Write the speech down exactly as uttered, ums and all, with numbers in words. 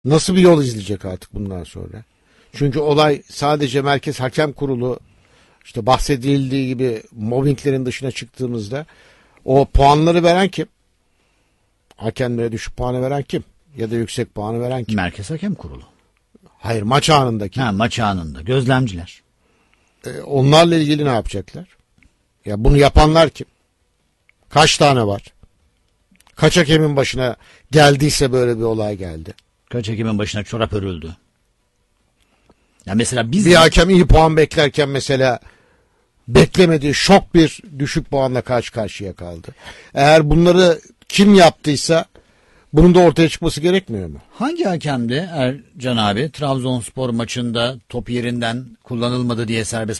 Nasıl bir yol izleyecek artık bundan sonra? Çünkü olay sadece Merkez Hakem Kurulu, işte bahsedildiği gibi mobbinglerin dışına çıktığımızda o puanları veren kim? Hakemlere düşük puanı veren kim? Ya da yüksek puanı veren kim? Merkez Hakem Kurulu. Hayır, maç anındaki. Ha, maç anında. Gözlemciler. Ee, onlarla ilgili ne yapacaklar? Ya bunu yapanlar kim? Kaç tane var? Kaç hakemin başına geldiyse böyle bir olay geldi? Kaç hakemin başına çorap örüldü. Ya mesela biz... Bir hakem iyi puan beklerken mesela beklemediği şok bir düşük puanla karşı karşıya kaldı. Eğer bunları kim yaptıysa bunun da ortaya çıkması gerekmiyor mu? Hangi hakemdi Ercan abi? Trabzonspor maçında top yerinden kullanılmadı diye serbest